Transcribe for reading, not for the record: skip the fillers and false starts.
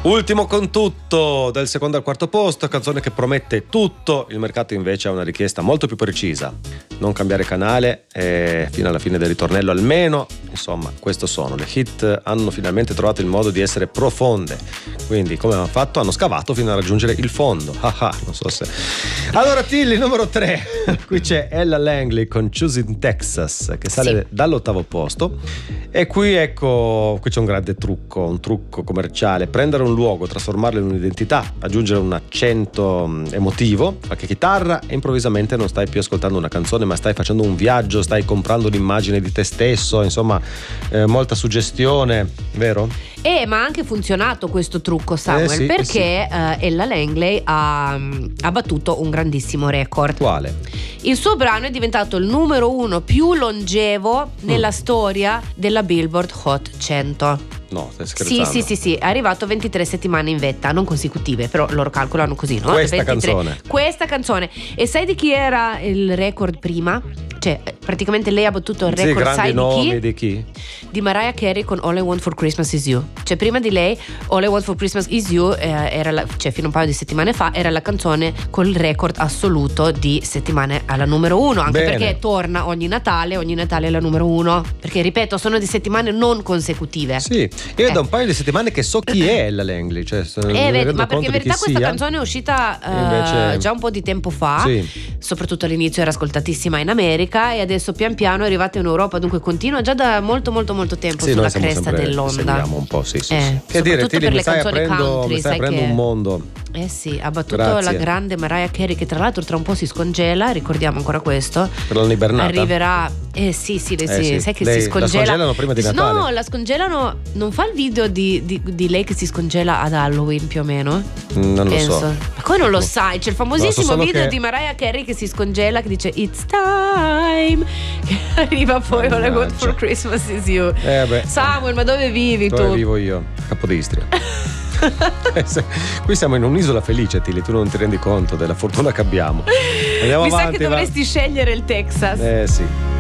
Ultimo con tutto, del secondo al quarto posto, canzone che promette tutto, il mercato invece ha una richiesta molto più precisa: non cambiare canale fino alla fine del ritornello almeno. Insomma, questo sono le hit, hanno finalmente trovato il modo di essere profonde, quindi come hanno fatto? Hanno scavato fino a raggiungere il fondo. Non so se... Allora Tilly, numero 3, qui c'è Ella Langley con Choosing Texas, che sale dall'8º posto, e qui ecco, qui c'è un grande trucco, un trucco commerciale: prendere un luogo, trasformarlo in un'identità, aggiungere un accento emotivo, qualche chitarra, e improvvisamente non stai più ascoltando una canzone, ma stai facendo un viaggio, stai comprando un'immagine di te stesso, insomma molta suggestione, vero? Ma ha anche funzionato questo trucco, Samuel, perché Ella Langley ha battuto un grandissimo record. Quale? Il suo brano è diventato il numero 1 più longevo nella storia della Billboard Hot 100. No, stai scherzando? Sì, è arrivato 23 settimane in vetta, non consecutive, però loro calcolano così, no? Questa canzone. E sai di chi era il record prima? Cioè, praticamente lei ha battuto il record, sai di chi? Di Mariah Carey con All I Want for Christmas Is You. Cioè, prima di lei All I Want for Christmas Is You era fino a un paio di settimane fa era la canzone col record assoluto di settimane alla numero 1, anche perché torna ogni Natale è la numero 1, perché ripeto, sono di settimane non consecutive. Sì, io da un paio di settimane che so chi è Ella Langley, cioè, ma perché in verità questa canzone è uscita invece... già un po' di tempo fa, soprattutto all'inizio era ascoltatissima in America, e adesso pian piano è arrivata in Europa, dunque continua già da molto tempo sulla cresta dell'onda. Seguiamo un po', sì. Che dire, Tilly, mi stai aprendo un mondo. Ha battuto la grande Mariah Carey, che tra l'altro tra un po' si scongela, ricordiamo ancora questo. Per l'anno ibernata? Arriverà. Sì, sai che si scongela. La scongelano prima di Natale? No, la scongelano. Non fa il video di lei che si scongela ad Halloween più o meno? Non lo so. Ma come non lo sai? C'è il famosissimo video di Mariah Carey che si scongela, che dice It's time, che arriva poi All I Want for Christmas Is You. Samuel, ma dove vivi tu? Dove vivo io? Capodistria. Qui siamo in un'isola felice, Tilly, tu non ti rendi conto della fortuna che abbiamo. Andiamo avanti. Mi sa che dovresti scegliere il Texas. Sì.